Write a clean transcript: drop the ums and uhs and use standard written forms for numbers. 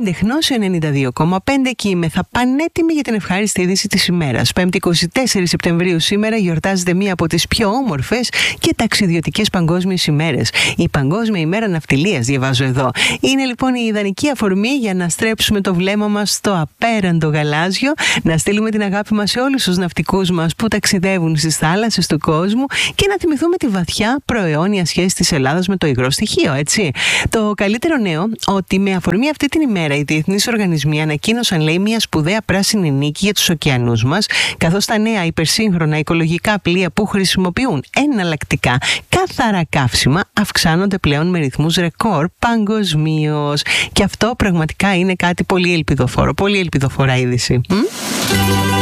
Έντεχνος 92,5 και είμεθα πανέτοιμοι για την ευχάριστη είδηση της ημέρας. 5η 24 Σεπτεμβρίου σήμερα γιορτάζεται μία από τις πιο όμορφες και ταξιδιωτικές παγκόσμιες ημέρες. Η Παγκόσμια ημέρα ναυτιλίας, διαβάζω εδώ. Είναι λοιπόν η ιδανική αφορμή για να στρέψουμε το βλέμμα μας στο απέραντο γαλάζιο, να στείλουμε την αγάπη μας σε όλους τους ναυτικούς μας που ταξιδεύουν στις θάλασσες του κόσμου και να θυμηθούμε τη βαθιά προαιώνια σχέση της Ελλάδας με το υγρό στοιχείο, έτσι. Το καλύτερο νέο, ότι με αφορμή αυτή την ημέρα οι διεθνείς οργανισμοί ανακοίνωσαν, λέει, μια σπουδαία πράσινη νίκη για τους ωκεανούς μας, καθώς τα νέα υπερσύγχρονα οικολογικά πλοία που χρησιμοποιούν εναλλακτικά καθαρά καύσιμα αυξάνονται πλέον με ρυθμούς ρεκόρ παγκοσμίως. Και αυτό πραγματικά είναι κάτι πολύ ελπιδοφόρο, πολύ ελπιδοφορά είδηση.